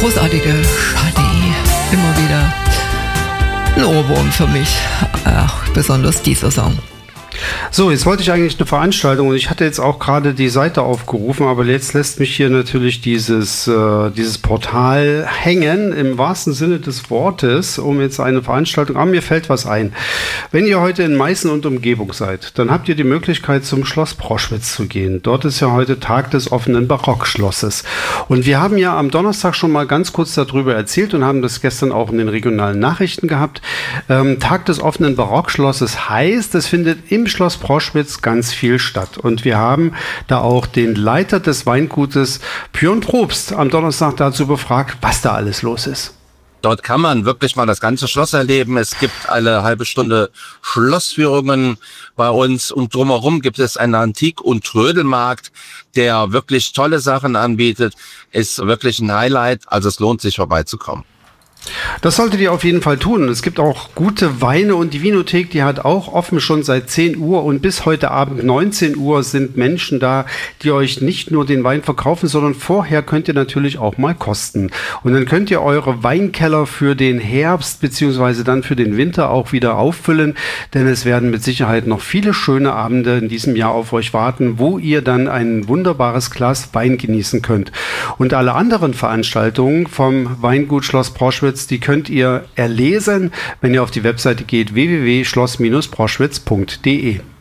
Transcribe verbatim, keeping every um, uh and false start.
großartige Charlie. Immer wieder ein Ohrwurm für mich. Ach, besonders dieser Song. So, jetzt wollte ich eigentlich eine Veranstaltung und ich hatte jetzt auch gerade die Seite aufgerufen, aber jetzt lässt mich hier natürlich dieses, äh, dieses Portal hängen, im wahrsten Sinne des Wortes, um jetzt eine Veranstaltung, aber mir fällt was ein. Wenn ihr heute in Meißen und Umgebung seid, dann habt ihr die Möglichkeit, zum Schloss Proschwitz zu gehen. Dort ist ja heute Tag des offenen Barockschlosses. Und wir haben ja am Donnerstag schon mal ganz kurz darüber erzählt und haben das gestern auch in den regionalen Nachrichten gehabt. Ähm, Tag des offenen Barockschlosses heißt, es findet im Schloss Proschwitz ganz viel statt. Und wir haben da auch den Leiter des Weingutes Björn Probst am Donnerstag dazu befragt, was da alles los ist. Dort kann man wirklich mal das ganze Schloss erleben. Es gibt alle halbe Stunde Schlossführungen bei uns und drumherum gibt es einen Antik- und Trödelmarkt, der wirklich tolle Sachen anbietet. Ist wirklich ein Highlight, also es lohnt sich vorbeizukommen. Das solltet ihr auf jeden Fall tun. Es gibt auch gute Weine und die Winothek, die hat auch offen schon seit zehn Uhr und bis heute Abend neunzehn Uhr sind Menschen da, die euch nicht nur den Wein verkaufen, sondern vorher könnt ihr natürlich auch mal kosten. Und dann könnt ihr eure Weinkeller für den Herbst beziehungsweise dann für den Winter auch wieder auffüllen, denn es werden mit Sicherheit noch viele schöne Abende in diesem Jahr auf euch warten, wo ihr dann ein wunderbares Glas Wein genießen könnt. Und alle anderen Veranstaltungen vom Weingut Schloss Proschwitz, die könnt ihr erlesen, wenn ihr auf die Webseite geht, w w w punkt schloss Proschwitz punkt de.